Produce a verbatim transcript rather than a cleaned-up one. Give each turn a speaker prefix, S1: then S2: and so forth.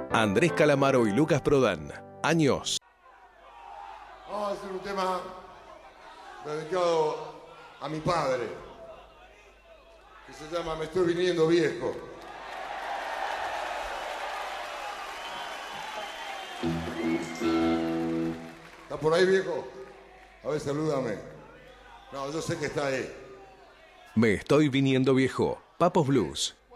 S1: Andrés Calamaro y Lucas Prodan. Años.
S2: Vamos a hacer un tema dedicado a mi padre, que se llama Me estoy viniendo viejo. ¿Está por ahí, viejo? A ver, salúdame. No, yo sé que está ahí.
S1: Me estoy viniendo viejo. Papos Blues.